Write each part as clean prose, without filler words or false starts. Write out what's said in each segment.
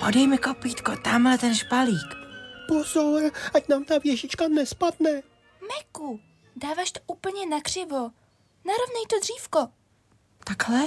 Podej mi kopítko, tamhle ten špalík. Pozor, ať nám ta věžička nespadne. Meku, dáváš to úplně nakřivo. Narovnej to dřívko. Takhle?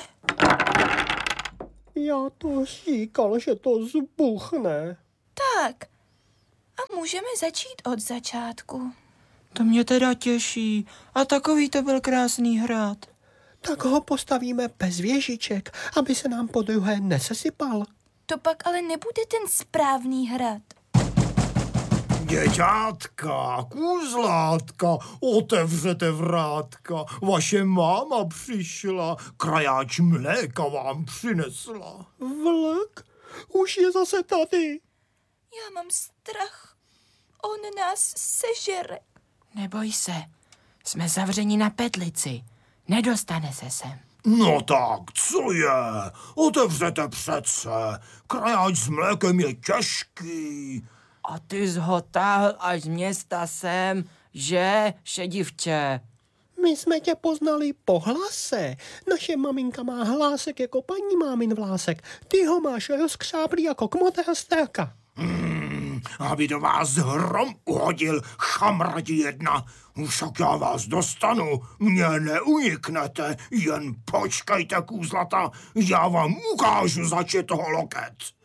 Já to říkal, že to zbuchne. Tak. A můžeme začít od začátku. To mě teda těší. A takový to byl krásný hrad. Tak ho postavíme bez věžiček, aby se nám podruhé nesesypal. To pak ale nebude ten správný hrad. Děťátka, kůzlátka, otevřete vrátka. Vaše máma přišla, krajáč mléka vám přinesla. Vlk už je zase tady. Já mám strach. On nás sežere. Neboj se, jsme zavřeni na petlici. Nedostane se sem. No tak, co je? Otevřete přece. Krajáč s mlékem je těžký. A ty jsi ho táhl až z města sem, že, šedivče? My jsme tě poznali po hlase. Naše maminka má hlásek jako paní mámin vlásek. Ty ho máš rozkřáplý jako kmota straka. Aby do vás hrom uhodil, chamradi jedna. Však já vás dostanu, mě neuniknete, jen počkejte, kůzlata, já vám ukážu, zač je toho loket.